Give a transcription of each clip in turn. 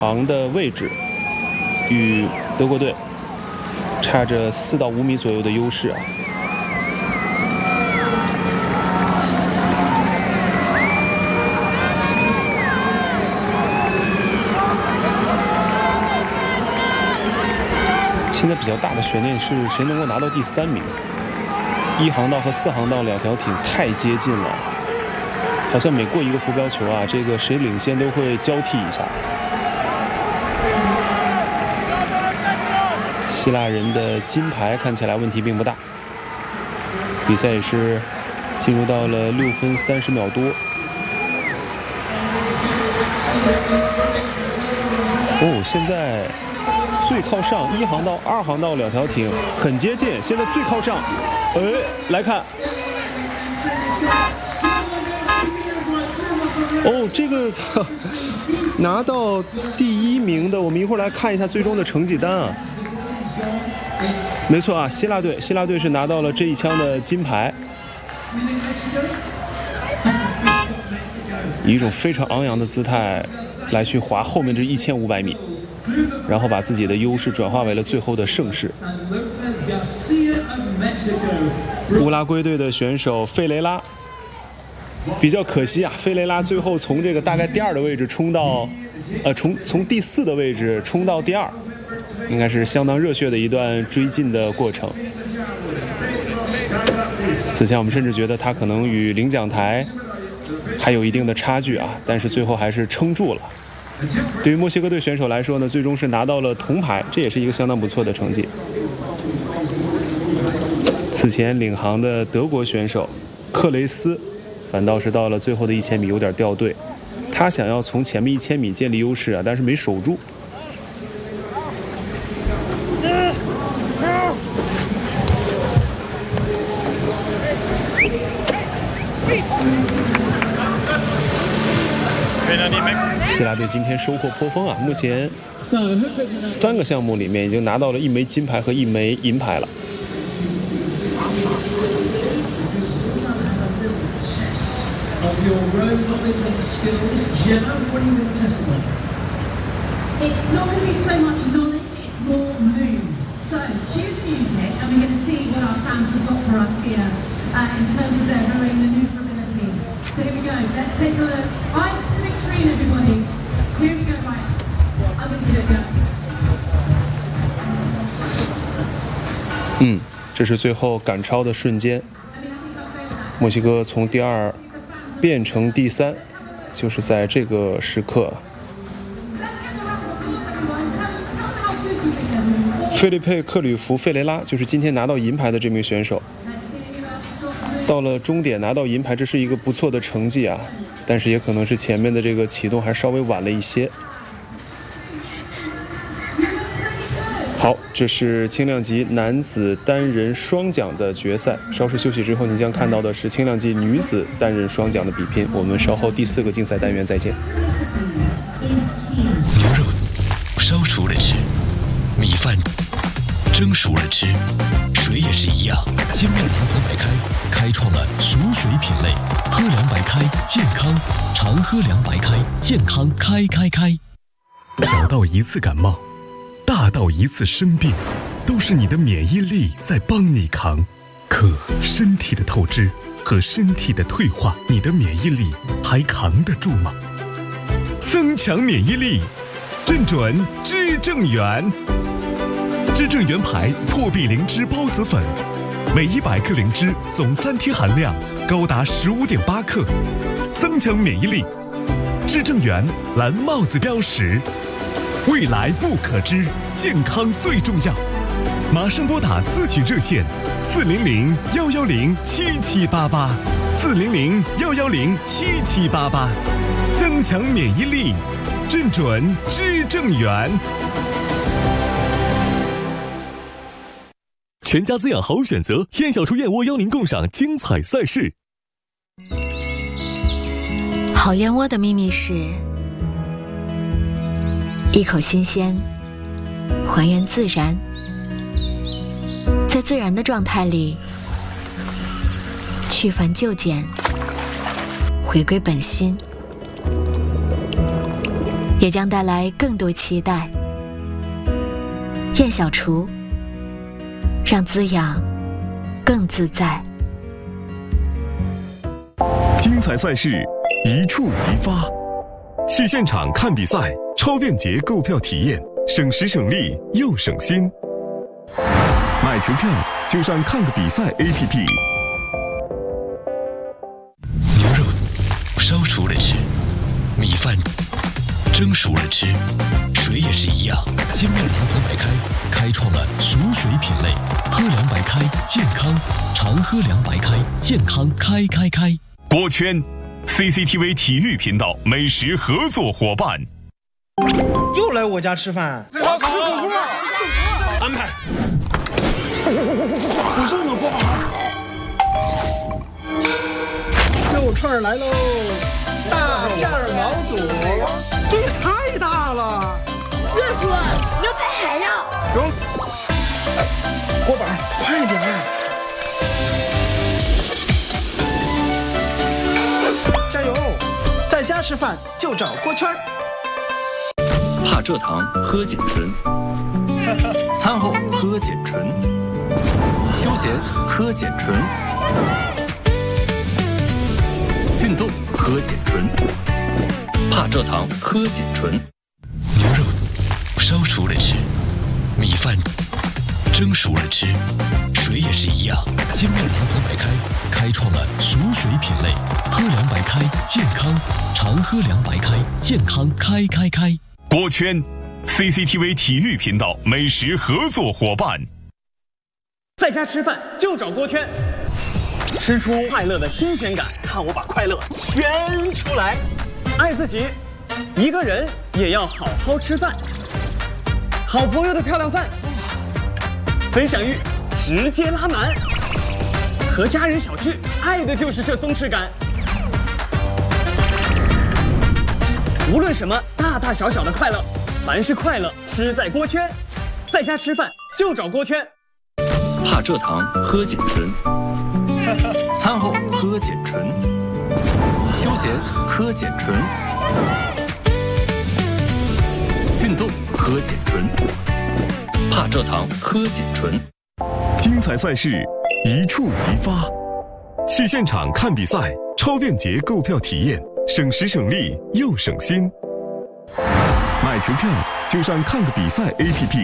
航的位置与德国队差着4到5米左右的优势啊。现在比较大的悬念是谁能够拿到第3名。1航道和4航道2条艇太接近了，好像每过一个浮标球啊，这个谁领先都会交替一下。希腊人的金牌看起来问题并不大，比赛也是进入到了6分30秒多。现在最靠上1航道、2航道2条艇很接近，现在最靠上，来看，这个拿到第1名的，我们一会儿来看一下最终的成绩单啊。没错啊，希腊队是拿到了这一枪的金牌，以一种非常昂扬的姿态来去划后面这1500米，然后把自己的优势转化为了最后的胜势。乌拉圭队的选手费雷拉比较可惜啊，费雷拉最后从这个大概第2的位置冲到从第4的位置冲到第2，应该是相当热血的一段追进的过程。此前我们甚至觉得他可能与领奖台还有一定的差距啊，但是最后还是撑住了。对于墨西哥队选手来说呢，最终是拿到了铜牌，这也是一个相当不错的成绩。此前领航的德国选手克雷斯反倒是到了最后的1000米有点掉队，他想要从前面1000米建立优势啊，但是没守住。希腊队今天收获颇丰啊，目前3个项目里面已经拿到了1枚金牌和1枚银牌了。 So here we go. Let's take a look. Eyes to the big screen, everybody. Here we go, right. I'm going to do it. 这是最后赶超的瞬间。墨西哥从第2变成第3，就是在这个时刻。费利佩·克吕弗·费雷拉就是今天拿到银牌的这名选手。到了终点拿到银牌，这是一个不错的成绩啊，但是也可能是前面的这个启动还稍微晚了一些。好，这是轻量级男子单人双桨的决赛。稍事休息之后，你将看到的是轻量级女子单人双桨的比拼。我们稍后第4个竞赛单元再见。 牛肉烧熟了吃，米饭蒸熟了吃，水也是一样。精酿银河白开开创了熟水品类，喝凉白开健康，常喝凉白开健康开。小到1次感冒，大到1次生病，都是你的免疫力在帮你扛。可身体的透支和身体的退化，你的免疫力还扛得住吗？增强免疫力，正准知正元。知正元牌破壁灵芝孢子粉，每100克灵芝总3天含量高达15.8克，增强免疫力。知正元蓝帽子标识，未来不可知，健康最重要。马上拨打咨询热线400-110-7788，400-110-7788，增强免疫力，正准知正元。全家滋养好选择，燕小厨燕窝邀您共赏精彩赛事。 好燕窝的秘密是一口新鲜，还原自然，在自然的状态里去繁就简，回归本心。 也将带来更多期待。燕小厨，让滋养更自在。 精彩赛事一触即发，去现场看比赛，超便捷购票体验，省时省力又省心。买球票就上看个比赛 APP。 牛肉烧熟了吃，米饭蒸熟了吃，水也是一样。煎面凉白开开创了熟水品类，喝凉白开健康，常喝凉白开健康开。 锅圈 CCTV 体育频道美食合作伙伴。 又来我家吃饭，吃火锅，安排。不是我锅巴，肉串来喽，大片毛肚，这也太大了。 热叔，牛排还要。 有，锅巴，快点儿。加油！在家吃饭就找锅圈。 怕蔗糖喝碱醇，餐后喝碱醇，休闲喝碱醇，运动喝碱醇，怕蔗糖喝碱醇。 牛肉烧熟了吃，米饭蒸熟了吃，水也是一样。煎面凉白开开创了熟水品类，喝凉白开健康，常喝凉白开健康开。 锅圈 CCTV 体育频道美食合作伙伴。 在家吃饭就找锅圈，吃出快乐的新鲜感，看我把快乐圈出来。爱自己，一个人也要好好吃饭。好朋友的漂亮饭，分享欲直接拉满。和家人小聚，爱的就是这松弛感。无论什么大大小小的快乐，凡是快乐吃在锅圈。在家吃饭就找锅圈。 怕蔗糖喝碱醇，餐后喝碱醇，休闲喝碱醇，运动喝碱醇，怕蔗糖喝碱醇。 精彩赛事一触即发，去现场看比赛，超便捷购票体验，省时省力又省心。买球票就上看个比赛 APP。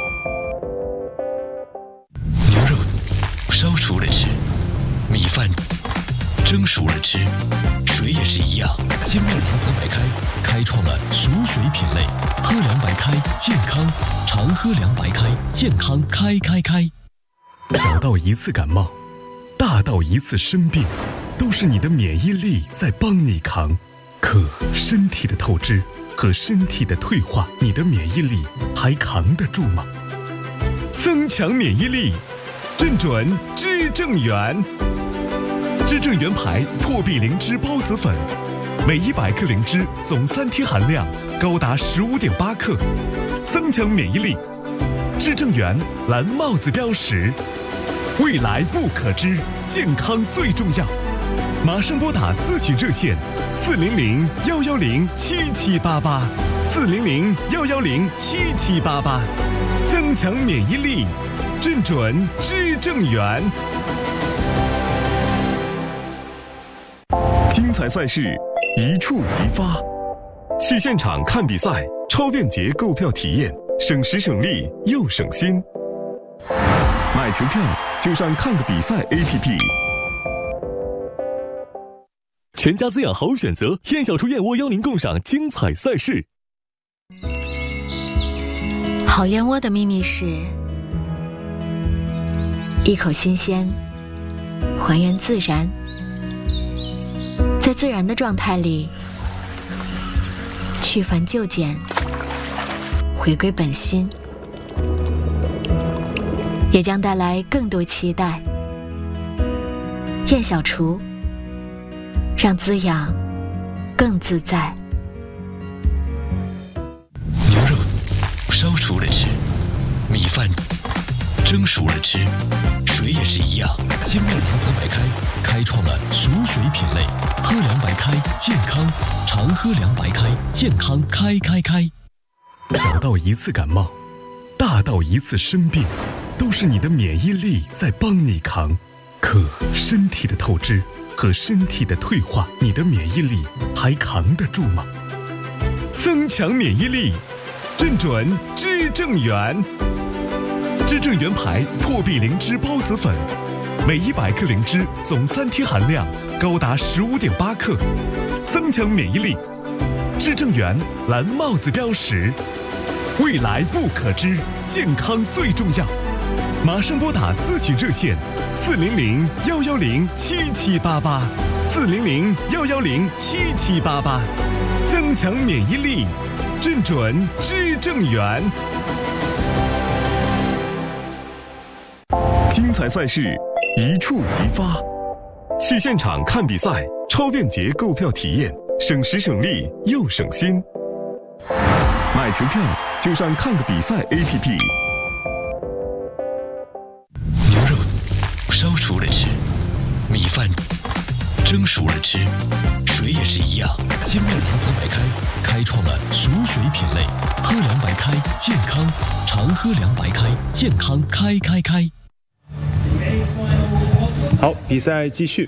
牛肉烧熟了吃，米饭蒸熟了吃，水也是一样。煎面凉白开开创了熟水品类，喝凉白开健康，常喝凉白开健康开。 小到一次感冒，大到一次生病，都是你的免疫力在帮你扛。可身体的透支和身体的退化，你的免疫力还扛得住吗？增强免疫力，正准知正元。知正元牌破壁灵芝孢子粉，每100克灵芝总3天含量高达15.8克，增强免疫力。知正元蓝帽子标识，未来不可知，健康最重要。马上拨打咨询热线400-110-7788，400-110-7788，增强免疫力，正准知正元。精彩赛事一触即发，去现场看比赛，超便捷购票体验，省时省力又省心。买球票就上看个比赛 APP。全家滋养好选择，燕小厨燕窝邀您共赏精彩赛事。 好燕窝的秘密是一口新鲜，还原自然，在自然的状态里去繁就简，回归本心，也将带来更多期待。燕小厨，让滋养更自在。 牛肉烧熟了吃，米饭蒸熟了吃， 水也是一样，金麦阳光白开，开创了熟水品类。喝凉白开，健康，常喝凉白开，健康开。 小到一次感冒，大到一次生病，都是你的免疫力在帮你扛。可身体的透支和身体的退化，你的免疫力还扛得住吗？增强免疫力，正准知正元。知正元牌破壁灵芝孢子粉，每100克灵芝总3天含量高达15.8克，增强免疫力。知正元蓝帽子标识，未来不可知，健康最重要。马上拨打咨询热线400-110-7788，400-110-7788，增强免疫力，正准知正元。 精彩赛事一触即发，去现场看比赛，超便捷购票体验，省时省力又省心。买球票就上看个比赛 APP。 牛肉烧熟了吃，米饭蒸熟了吃，水也是一样。金麦阳光白开，开创了熟水品类。喝凉白开，健康，常喝凉白开，健康开。 好，比赛继续。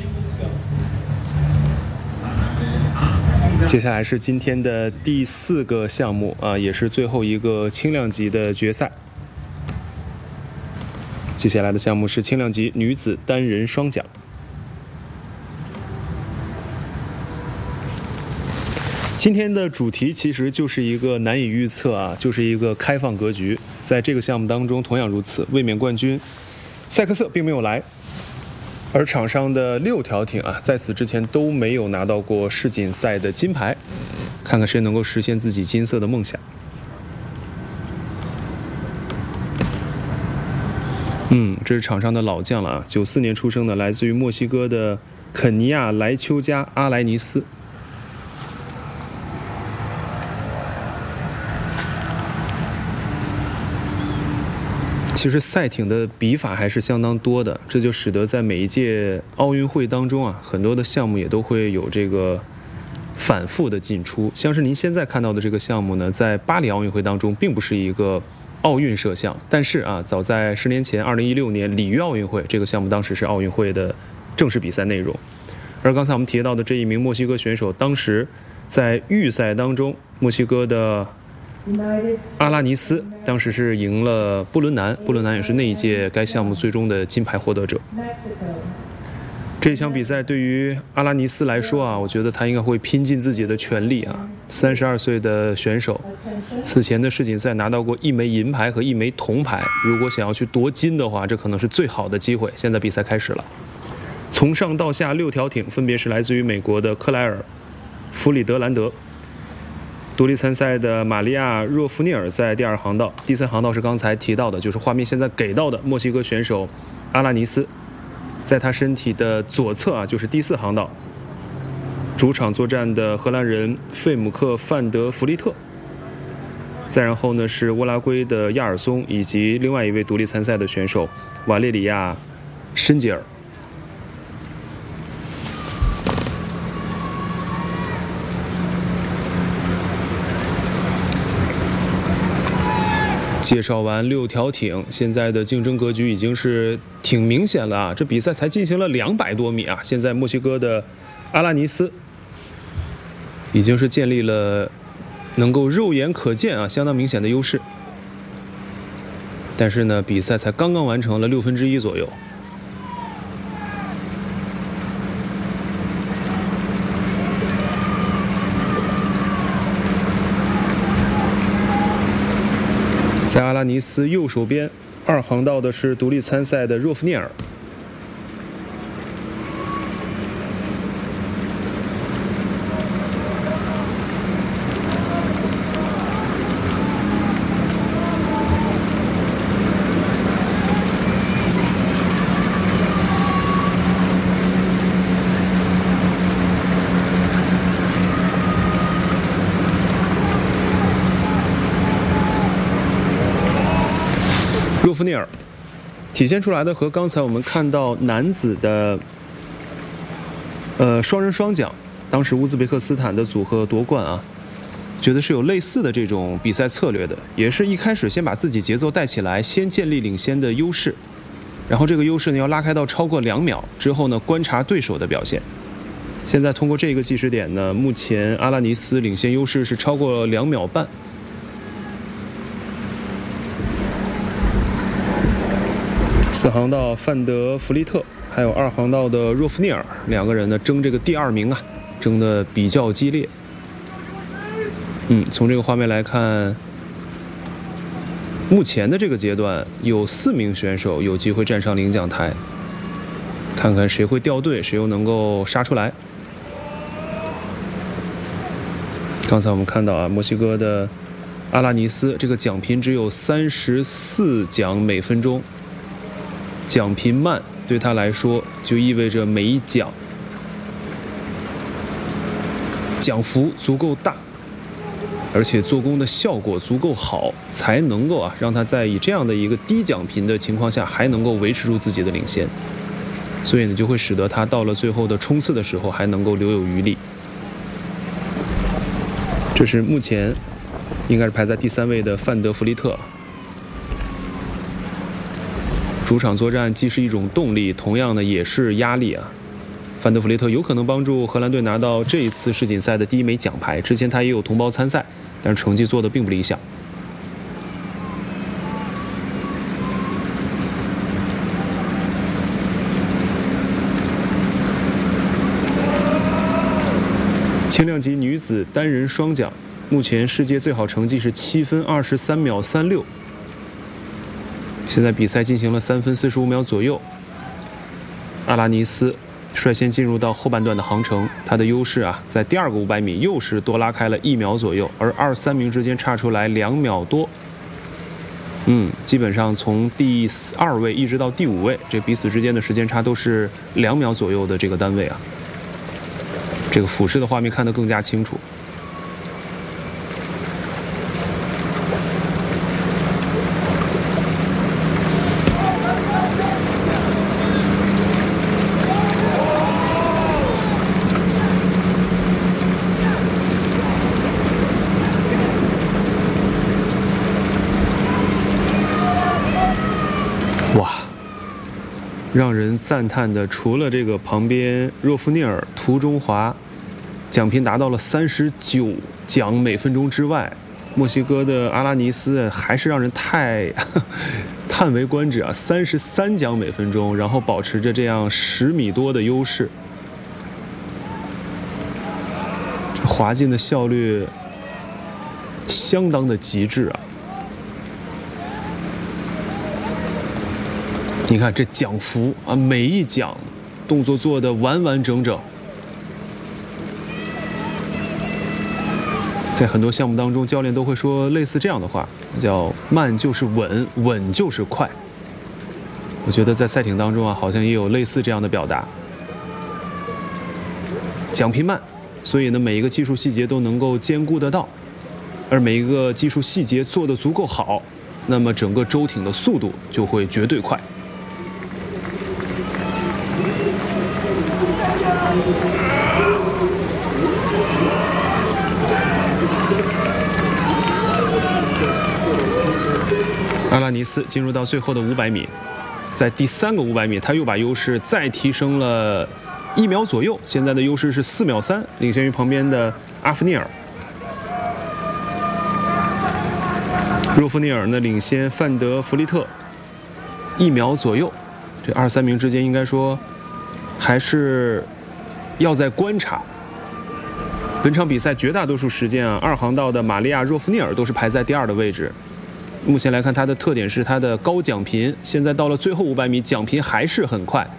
接下来是今天的第4个项目啊，也是最后一个轻量级的决赛。接下来的项目是轻量级女子单人双桨。今天的主题其实就是一个难以预测啊，就是一个开放格局。在这个项目当中同样如此，卫冕冠军塞克瑟并没有来，而场上的6条艇啊，在此之前都没有拿到过世锦赛的金牌，看看谁能够实现自己金色的梦想。这是场上的老将了啊，94年出生的，来自于墨西哥的肯尼亚莱丘加阿莱尼斯。其实赛艇的比法还是相当多的，这就使得在每一届奥运会当中啊，很多的项目也都会有这个反复的进出。像是您现在看到的这个项目呢，在巴黎奥运会当中并不是一个奥运摄像，但是啊，早在10年前2016年里约奥运会，这个项目当时是奥运会的正式比赛内容。而刚才我们提到的这一名墨西哥选手，当时在预赛当中，墨西哥的阿拉尼斯当时是赢了布伦南，布伦南也是那一届该项目最终的金牌获得者。这场比赛对于阿拉尼斯来说啊，我觉得他应该会拼尽自己的全力啊。32岁的选手，此前的世锦赛拿到过1枚银牌和1枚铜牌，如果想要去夺金的话，这可能是最好的机会。现在比赛开始了，从上到下6条艇分别是来自于美国的克莱尔·弗里德兰德。独立参赛的玛利亚·若夫涅尔在第2航道，第3航道是刚才提到的，就是画面现在给到的墨西哥选手阿拉尼斯，在他身体的左侧啊，就是第4航道，主场作战的荷兰人费姆克·范德弗利特，再然后呢是乌拉圭的亚尔松以及另外一位独立参赛的选手瓦列里亚·申杰尔。介绍完6条艇，现在的竞争格局已经是挺明显了啊！这比赛才进行了200多米啊，现在墨西哥的阿拉尼斯已经是建立了能够肉眼可见啊相当明显的优势，但是呢，比赛才刚刚完成了1/6左右。在阿拉尼斯右手边2航道的是独立参赛的若夫涅尔。若夫涅尔体现出来的和刚才我们看到男子的双人双桨，当时乌兹别克斯坦的组合夺冠啊，觉得是有类似的这种比赛策略的，也是一开始先把自己节奏带起来，先建立领先的优势，然后这个优势呢要拉开到超过2秒之后呢，观察对手的表现。现在通过这个计时点呢，目前阿拉尼斯领先优势是超过2秒半。4航道范德弗利特还有2航道的若夫涅尔两个人呢争这个第2名啊，争得比较激烈。从这个画面来看，目前的这个阶段有4名选手有机会站上领奖台，看看谁会掉队，谁又能够杀出来。刚才我们看到啊，墨西哥的阿拉尼斯这个奖频只有34桨每分钟，桨频慢对他来说就意味着每一桨桨幅足够大，而且做工的效果足够好，才能够让他在以这样的一个低桨频的情况下还能够维持住自己的领先，所以呢就会使得他到了最后的冲刺的时候还能够留有余力。这是目前应该是排在第3位的范德弗利特。主场作战既是一种动力，同样呢也是压力啊。范德弗利特有可能帮助荷兰队拿到这一次世锦赛的第1枚奖牌，之前他也有同胞参赛，但是成绩做得并不理想。轻量级女子单人双桨，目前世界最好成绩是7分23秒36。现在比赛进行了3分45秒左右，阿拉尼斯率先进入到后半段的航程，他的优势在第2个500米又是多拉开了1秒左右，而2、3名之间差出来2秒多。基本上从第2位一直到第5位，这彼此之间的时间差都是2秒左右的这个单位啊。这个俯视的画面看得更加清楚。让人赞叹的，除了这个旁边若夫涅尔、图中华奖频达到了39桨每分钟之外，墨西哥的阿拉尼斯还是让人太叹为观止啊！33桨每分钟，然后保持着这样10米多的优势，这滑进的效率相当的极致啊！你看这桨幅啊，每一桨动作做得完完整整。在很多项目当中，教练都会说类似这样的话，叫慢就是稳，稳就是快。我觉得在赛艇当中好像也有类似这样的表达。桨频慢，所以呢每一个技术细节都能够兼顾得到，而每一个技术细节做得足够好，那么整个舟艇的速度就会绝对快。阿拉尼斯进入到最后的500米，在第3个500米，他又把优势再提升了1秒左右，现在的优势是4秒3，领先于旁边的阿夫涅尔。若夫涅尔呢领先范德弗利特1秒左右，这2、3名之间应该说还是要再观察。本场比赛绝大多数时间2航道的玛利亚·若夫涅尔都是排在第2的位置。目前来看，它的特点是它的高桨频，现在到了最后500米，桨频还是很快。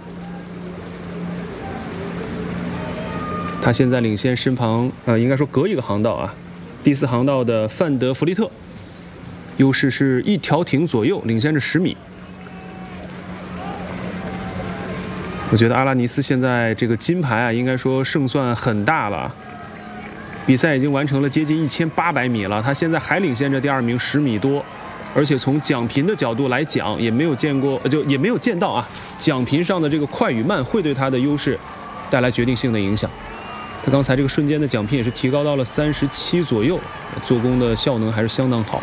他现在领先身旁应该说隔一个航道第4航道的范德弗利特，优势是1条艇左右，领先着10米。我觉得阿拉尼斯现在这个金牌应该说胜算很大了。比赛已经完成了接近1800米了，他现在还领先着第2名10米多， 而且从奖评的角度来讲，也没有见到啊，奖评上的这个快与慢会对他的优势带来决定性的影响。他刚才这个瞬间的奖评也是提高到了37左右，做工的效能还是相当好。